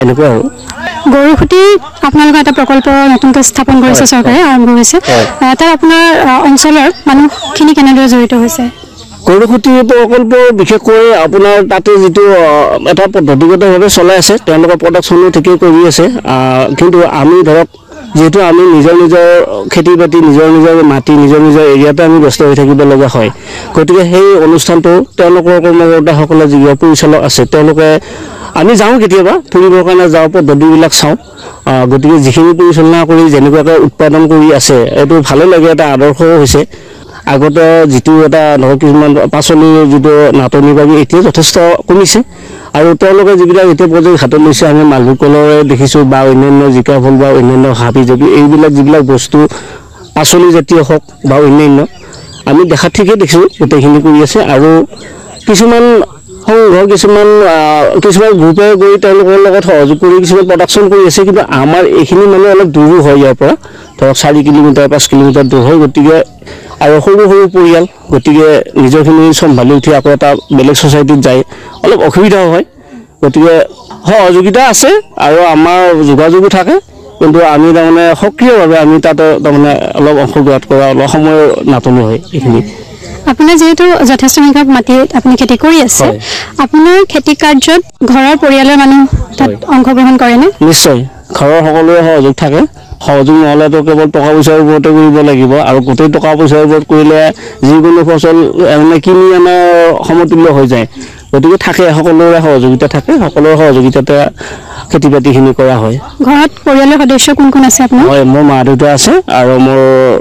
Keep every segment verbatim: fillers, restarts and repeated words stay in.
এনেকুৱা আৰু গৰুখুটি আপোনালোকৰ এটা প্ৰকল্প নতুনকৈ স্থাপন কৰিছে চৰকাৰে আৰম্ভ হৈছে তাৰ আপোনাৰ অঞ্চলৰ মানুহখিনি কেনেদৰে জড়িত হৈছে গৰুখুটি প্ৰকল্প বিশেষকৈ আপোনাৰ তাতে যিটো এটা পদ্ধতিগতভাৱে চলাই আছে তেওঁলোকৰ প্ৰডাকশ্যনো ঠিকেই কৰি আছে কিন্তু আমি ধৰক যেহেতু আমি নিজৰ নিজৰ খেতি বাতি নিজৰ নিজৰ মাটি নিজৰ নিজৰ এৰিয়াতে আমি ব্যস্ত হৈ থাকিব লগা হয় গতিকে সেই অনুষ্ঠানটো তেওঁলোকৰ কৰ্মকৰ্তাসকলে যিবিলাক পৰিচালক আছে তেওঁলোকে আমি যাওঁ কেতিয়াবা ফুৰিবৰ কাৰণে যাওঁ পদ্ধতিবিলাক চাওঁ গতিকে যিখিনি পৰিচালনা কৰি যেনেকুৱাকৈ উৎপাদন কৰি আছে এইটো ভালে লাগে এটা আদৰ্শও হৈছে আগতে যিটো এটা ধৰক কিছুমান পাচলিৰ যিটো নাটনি বাগি এতিয়া যথেষ্ট কমিছে আৰু তেওঁলোকে যিবিলাক এতিয়া প্ৰজেক্ট হাতত লৈছে আমি মালভোগ কলৰে দেখিছোঁ বা অন্যান্য জিকা ফল বা অন্যান্য হাবি জাবি এইবিলাক যিবিলাক বস্তু পাচলি জাতীয় হওক বা অন্যান্য আমি দেখা ঠিকেই দেখিছোঁ গোটেইখিনি কৰি আছে আৰু কিছুমান সংঘ কিছুমান কিছুমান গ্ৰুপে গৈ তেওঁলোকৰ লগত সহযোগ কৰি কিছুমান প্ৰডাকশ্যন কৰি আছে কিন্তু আমাৰ এইখিনি মানে অলপ দূৰো হয় ইয়াৰ পৰা ধৰক চাৰি কিলোমিটাৰ পাঁচ কিলোমিটাৰ দূৰ হয় গতিকে আৰু সৰু সৰু পৰিয়াল গতিকে নিজৰখিনি চম্ভালি উঠি আকৌ এটা বেলেগ ছ'চাইটিত যায় অলপ অসুবিধাও হয় গতিকে সহযোগিতা আছে আৰু আমাৰ যোগাযোগো থাকে কিন্তু আমি তাৰমানে সক্ৰিয়ভাৱে আমি তাতে তাৰমানে অলপ অংশগ্ৰহণ কৰা অলপ সময়ৰ নাটনি হয় এইখিনি আপোনাৰ যেহেতু যথেষ্ট সংখ্যক মাটিত আপুনি খেতি কৰি আছে আপোনাৰ খেতি কাৰ্যত ঘৰৰ পৰিয়ালৰ মানুহ তাত অংশগ্ৰহণ কৰেনে নিশ্চয় ঘৰৰ সকলোৰে সহযোগ থাকে সহযোগ নহ'লেতো কেৱল টকা পইচাৰ ওপৰতে কৰিব লাগিব আৰু গোটেই টকা পইচাৰ ওপৰত কৰিলে যিকোনো ফচল মানে কিনি অনাৰ সমতুল্য হৈ যায় গতিকে থাকে সকলোৰে সহযোগিতা থাকে সকলোৰে সহযোগিতাতে খেতি বাতিখিনি কৰা হয় ঘৰত পৰিয়ালৰ সদস্য কোন কোন আছে আপোনাৰ হয় মোৰ মা দেউতা আছে আৰু মোৰ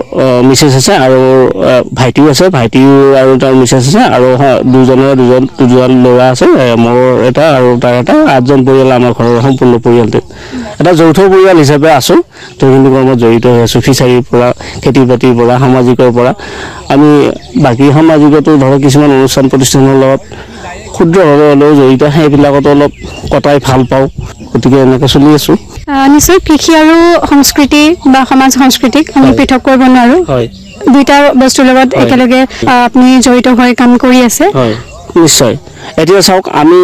মিছেছ আছে আৰু ভাইটিও আছে ভাইটি আৰু তাৰ মিছেছ আছে আৰু দুজনৰ দুজন দুজন ল'ৰা আছে মোৰ এটা আৰু তাৰ এটা আঠজন পৰিয়াল আমাৰ ঘৰৰ সম্পূৰ্ণ পৰিয়ালটো এটা যৌথ পৰিয়াল হিচাপে আছোঁ দৈনন্দিন কৰ্মত জড়িত হৈ আছোঁ ফিচাৰীৰ পৰা খেতি বাতিৰ পৰা সামাজিকৰ পৰা আমি বাকী সামাজিকতো ধৰক কিছুমান অনুষ্ঠান প্ৰতিষ্ঠানৰ লগত ক্ষুদ্ৰভাৱে হ'লেও জড়িত সেইবিলাকতো অলপ কটাই ভাল পাওঁ গতিকে এনেকৈ চলি আছোঁ নিশ্চয় কৃষি আৰু সংস্কৃতি বা সমাজ সংস্কৃতিক আমি পৃথক কৰিব নোৱাৰোঁ হয় দুইটা বস্তুৰ লগত একেলগে আপুনি জড়িত হৈ কাম কৰি আছে হয় নিশ্চয় এতিয়া চাওক আমি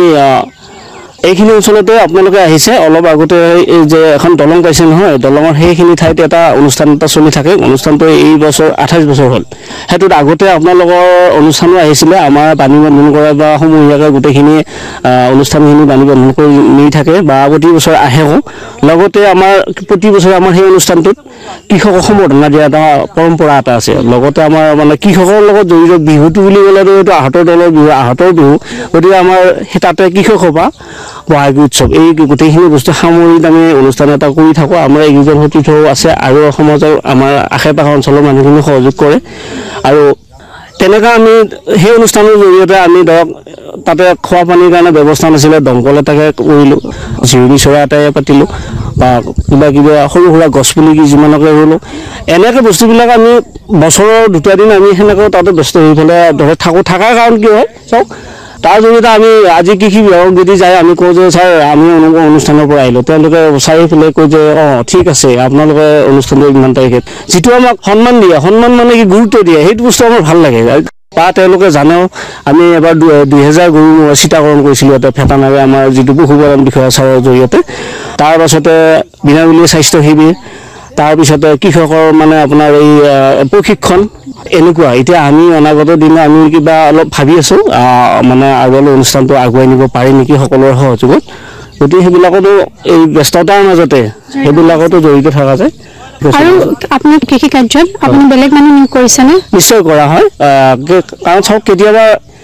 এইখিনি অঞ্চলতে আপোনালোকে আহিছে অলপ আগতে এই যে এখন দলং পাইছে নহয় দলঙৰ সেইখিনি ঠাইত এটা অনুষ্ঠান এটা চলি থাকে অনুষ্ঠানটো এই বছৰ আঠাইছ বছৰ হ'ল সেইটোত আগতে আপোনালোকৰ অনুষ্ঠানো আহিছিলে আমাৰ পানী বন্ধন কৰা বা সমূহীয়াকৈ গোটেইখিনি অনুষ্ঠানখিনি পানী বন্ধন কৰি নি থাকে বা প্ৰতি বছৰ আহেও লগতে আমাৰ প্ৰতি বছৰে আমাৰ সেই অনুষ্ঠানটোত কৃষকক সম্বৰ্ধনা দিয়া এটা পৰম্পৰা এটা আছে লগতে আমাৰ মানে কৃষকৰ লগত জড়িত বিহুটো বুলি ক'লেতো এইটো আহঁতৰ দলৰ বিহু আহঁতৰ বিহু গতিকে আমাৰ তাতে কৃষক সভা বহাগী উৎসৱ এই গোটেইখিনি বস্তু সামৰি আমি অনুষ্ঠান এটা কৰি থাকোঁ আমাৰ এগ্ৰিকালচাৰ সতীৰ্থও আছে আৰু সমাজৰ আমাৰ আশে পাশে অঞ্চলৰ মানুহখিনি সহযোগ কৰে আৰু তেনেকৈ আমি সেই অনুষ্ঠানৰ জৰিয়তে আমি ধৰক তাতে খোৱা পানীৰ কাৰণে ব্যৱস্থা নাছিলে দমকল এটাকে কৰিলোঁ জিৰণি চৰা এটাই পাতিলোঁ বা কিবা কিবা সৰু সুৰা গছপুলি যিমানকে ৰুলোঁ এনেকৈ বস্তুবিলাক আমি বছৰৰ দুটা দিন আমি সেনেকৈ তাতে ব্যস্ত হৈ পেলাই ধৰক থাকোঁ থকাৰ কাৰণ কি হয় চাওক তাৰ জৰিয়তে আমি আজি কৃষি বিভাগক যদি যায় আমি কওঁ যে ছাৰ আমি অনুষ্ঠানৰ পৰা আহিলোঁ তেওঁলোকে চাই পেলাই কয় যে অঁ ঠিক আছে আপোনালোকে অনুষ্ঠানটো ইমান তাৰিখে যিটো আমাক সন্মান দিয়ে সন্মান মানে কি গুৰুত্ব দিয়ে সেইটো বস্তু আমাৰ ভাল লাগে বা তেওঁলোকে জানেও আমি এবাৰ দুই হেজাৰ গৰু চিতাকৰণ কৰিছিলোঁ ইয়াতে ভেটানাৰী আমাৰ যিটো পশুপালন বিষয়া ছাৰৰ জৰিয়তে তাৰপাছতে বিনামূলীয়া স্বাস্থ্য শিবিৰ তাৰপিছতে কৃষকৰ মানে আপোনাৰ এই প্ৰশিক্ষণ এনেকুৱা এতিয়া আমি অনাগত দিনে আমি কিবা অলপ ভাবি আছোঁ মানে আগলৈ অনুষ্ঠানটো আগুৱাই নিব পাৰি নেকি সকলোৰে সহযোগত গতিকে সেইবিলাকতো এই ব্যস্ততাৰ মাজতে সেইবিলাকতো জড়িত থকা যায় আৰু আপোনাৰ কৃষি কাৰ্যত আপুনি বেলেগ মানুহ নিয়োগ কৰিছেনে নিশ্চয় কৰা হয় কাৰণ চাওক কেতিয়াবা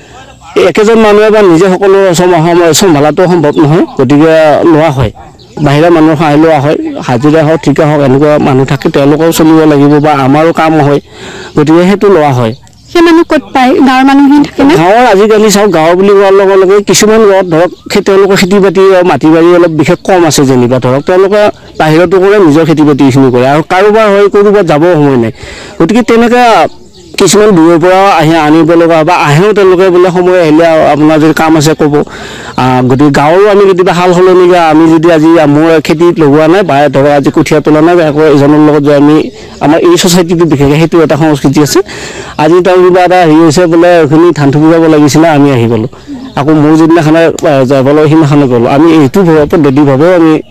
একেজন মানুহে বা নিজে সকলো চম্ভালাটো সম্ভৱ নহয় গতিকে লোৱা হয় বাহিৰা মানুহৰ সহায় লোৱা হয় হাজিৰা হওক ঠিকা হওক এনেকুৱা মানুহ থাকে তেওঁলোকেও চলিব লাগিব বা আমাৰো কাম হয় গতিকে সেইটো লোৱা হয় সেই মানুহ ক'ত পায় গাঁৱৰ মানুহখিনি থাকে নে গাঁৱৰ আজিকালি চাওক গাঁও বুলি কোৱাৰ লগে লগে কিছুমান গাঁৱত ধৰক তেওঁলোকৰ খেতি বাতি মাটি বাৰী অলপ বিশেষ কম আছে যেনিবা ধৰক তেওঁলোকে বাহিৰতো কৰে নিজৰ খেতি বাতিখিনি কৰে আৰু কাৰোবাৰ হয় ক'ৰবাত যাবও সময় নাই গতিকে তেনেকৈ কিছুমান দূৰৰ পৰা আহি আনিব লগা বা আহেও তেওঁলোকে বোলে সময় আহিলে আপোনাৰ যদি কাম আছে ক'ব গতিকে গাঁৱৰো আমি কেতিয়াবা সাল সলনি আমি যদি আজি মোৰ খেতিত লগোৱা নাই বা ধৰক আজি কঠীয়া তোলা নাই বা আকৌ এজনৰ লগত যে আমি আমাৰ এই ছ'চাইটিটো বিশেষকৈ সেইটো এটা সংস্কৃতি আছে আজি তাৰ কিবা এটা হেৰি হৈছে বোলে এইখিনি ধান থুকিব লাগিছিলে আমি আহি গ'লোঁ আকৌ মোৰ যিদিনাখনে যাব লাগে সেইদিনাখনে গ'লোঁ আমি এইটো পদ্ধতিভাৱেও আমি